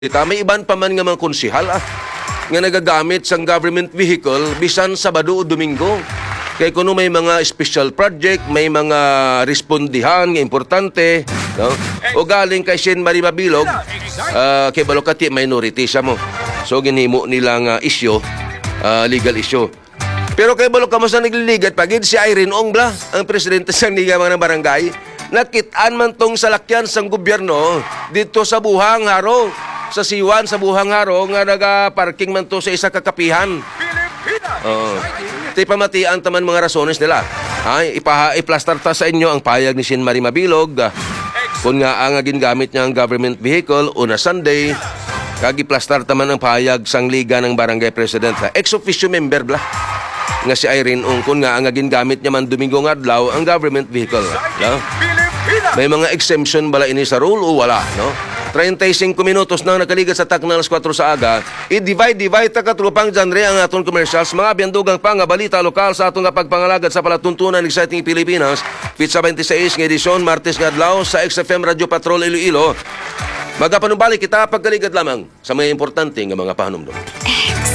May iban pa man nga mga konsihal nga nagagamit sang government vehicle bisan Sabado o Domingo. Kaya kuno may mga special project, may mga respondihan nga importante, no? O galing kay Sen Marie Mabilog, kay Balokati minority siya mo. So ginhimo nilang issue, legal issue. Pero kay Balok kamo sa nagliligat pagid si Irene Ongla, ang presidente sang Liga mga barangay, nakitaan man tong salakyan sang gobyerno dito sa Buhang Haro. Sa Siwan, sa Buhang Haro, nga naga-parking man to sa isa kakapihan. Iti pamatian taman mga rasones nila. Ay, iplastar ta sa inyo ang payag ni Sen Marie Mabilog. Kung nga ang gingamit niya ang government vehicle, una Sunday, kagiplastar taman ang payag sang Liga ng Barangay President. Ex-officio member bla. Nga si Irene Ong, kung nga ang gingamit niya man Domingo nga adlaw, ang government vehicle. No? May mga exemption bala ini sa rule o wala, no? 35 minutos nang nakaligat sa taknang alas 4 sa aga, i-divide ta katrupang genre ang aton commercials, mga biyandugang pa nga balita lokal sa aton nga pagpangalagad sa palatuntunan ng Exciting Pilipinas, Pizza 26 ng edisyon, Martes nga adlaw sa XFM Radio Patrol Iloilo. Magapanumbalik kita pagkaligad lamang sa mga importante nga mga pahanumdum.